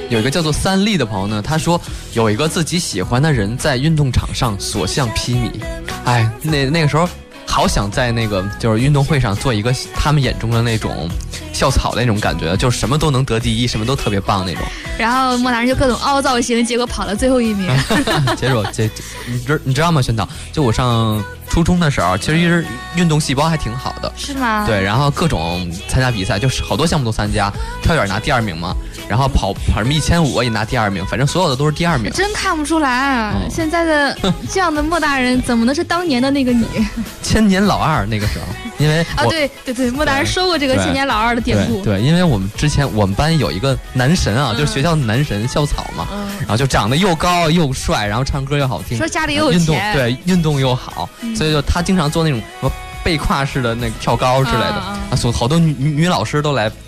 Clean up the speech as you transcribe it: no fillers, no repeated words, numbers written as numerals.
有一个叫做三立的朋友呢，他说有一个自己喜欢的人在运动场上所向披靡，哎，那个时候好想在那个就是运动会上做一个他们眼中的那种校草的那种感觉，就是什么都能得第一，什么都特别棒那种。 然后莫大人就各种凹造型，结果跑了最后一名。 结果你知道吗，宣导？就我上初中的时候，其实运动细胞还挺好的。 是吗？ 对，然后各种参加比赛，就是好多项目都参加，跳远拿第2名嘛，然后跑什么1500也拿第2名，反正所有的都是第2名。 真看不出来啊，现在的这样的莫大人怎么能是当年的那个你？ 千年老二那个时候，因为对，莫大人说过这个千年老二的典故。 对，因为我们之前我们班有一个男神啊，就是学校的男神校草嘛，然后就长得又高又帅，然后唱歌又好听， 说家里又有钱， 对，运动又好，所以就他经常做那种什么背胯式的那个跳高之类的啊，所以好多女老师都来